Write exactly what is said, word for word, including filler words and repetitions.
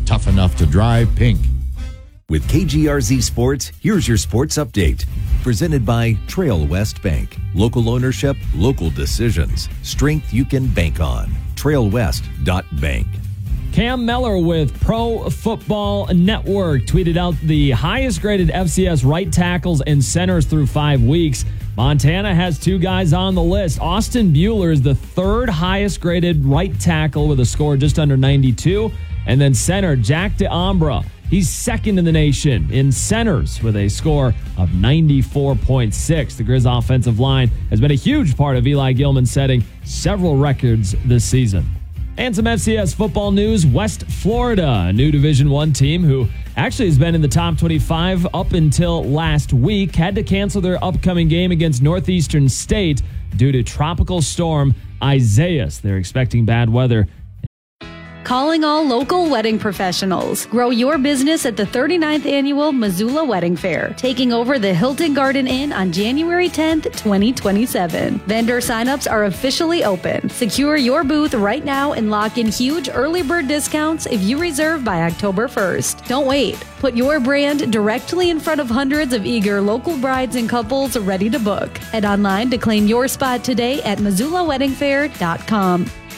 tough enough to drive pink. With K G R Z Sports, here's your sports update. Presented by Trail West Bank. Local ownership, local decisions. Strength you can bank on. trail west dot bank. Cam Mellor with Pro Football Network tweeted out the highest graded F C S right tackles and centers through five weeks. Montana has two guys on the list. Austin Bueller is the third highest graded right tackle with a score just under ninety-two. And then center Jack DeAmbra. He's second in the nation in centers with a score of ninety-four point six. The Grizz offensive line has been a huge part of Eli Gilman setting several records this season. And some F C S football news. West Florida, a new Division One team who actually has been in the top twenty-five up until last week, had to cancel their upcoming game against Northeastern State due to Tropical Storm Isaias. They're expecting bad weather. Calling all local wedding professionals. Grow your business at the thirty-ninth Annual Missoula Wedding Fair, taking over the Hilton Garden Inn on January tenth, twenty twenty-seven. Vendor signups are officially open. Secure your booth right now and lock in huge early bird discounts if you reserve by October first. Don't wait. Put your brand directly in front of hundreds of eager local brides and couples ready to book. Head online to claim your spot today at missoula wedding fair dot com.